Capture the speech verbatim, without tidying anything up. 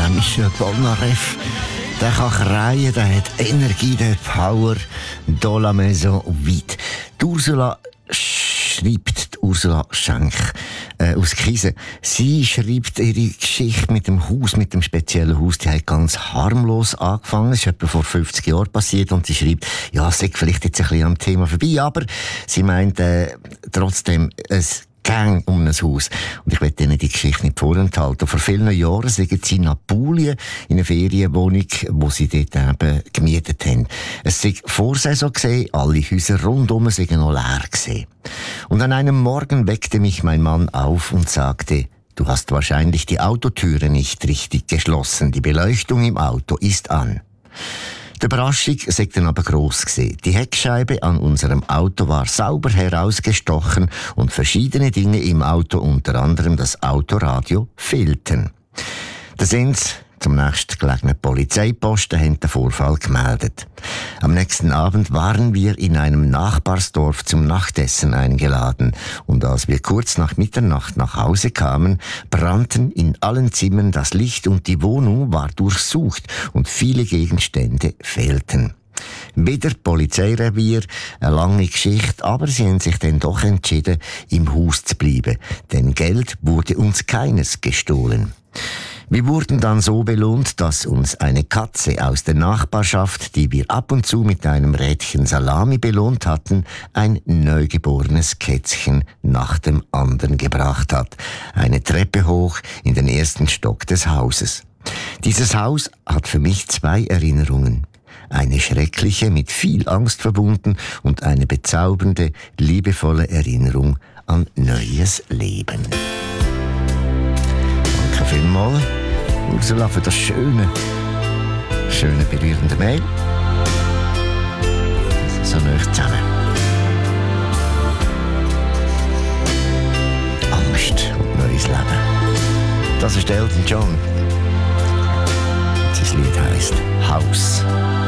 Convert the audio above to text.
der Michel Polnareff. Der kann kreien, der hat Energie, der hat Power. Dans la maison vide. Die Ursula schreibt, die Ursula Schenk äh, aus Kiesen. Sie schreibt ihre Geschichte mit dem Haus, mit dem speziellen Haus. Die hat ganz harmlos angefangen. Das ist etwa vor fünfzig Jahren passiert. Und sie schreibt, ja, es ist vielleicht jetzt ein bisschen am Thema vorbei, aber sie meint äh, trotzdem, es ging um ein Haus. Und ich will Ihnen die Geschichte nicht vorenthalten. Vor vielen Jahren sind sie in Apulien in einer Ferienwohnung, wo sie dort eben gemietet haben. Es war Vorsaison gesehen, alle Häuser rundum waren noch leer gesehen. Und an einem Morgen weckte mich mein Mann auf und sagte, du hast wahrscheinlich die Autotüre nicht richtig geschlossen. Die Beleuchtung im Auto ist an. Die Überraschung sei dann aber gross gewesen. Die Heckscheibe an unserem Auto war sauber herausgestochen und verschiedene Dinge im Auto, unter anderem das Autoradio, fehlten. Da sind sie zum nächstgelegenen Polizeiposten, haben den Vorfall gemeldet. Am nächsten Abend waren wir in einem Nachbarsdorf zum Nachtessen eingeladen. Und als wir kurz nach Mitternacht nach Hause kamen, brannten in allen Zimmern das Licht und die Wohnung war durchsucht und viele Gegenstände fehlten. Wieder Polizeirevier, eine lange Geschichte, aber sie haben sich dann doch entschieden, im Haus zu bleiben. Denn Geld wurde uns keines gestohlen. Wir wurden dann so belohnt, dass uns eine Katze aus der Nachbarschaft, die wir ab und zu mit einem Rädchen Salami belohnt hatten, ein neugeborenes Kätzchen nach dem anderen gebracht hat. Eine Treppe hoch in den ersten Stock des Hauses. Dieses Haus hat für mich zwei Erinnerungen. Eine schreckliche, mit viel Angst verbunden und eine bezaubernde, liebevolle Erinnerung an neues Leben. Danke vielmals, Ursula, für das schöne, schöne berührende Mail. So nah zusammen. Angst und neues Leben. Das ist Elton John. Sein Lied heisst House.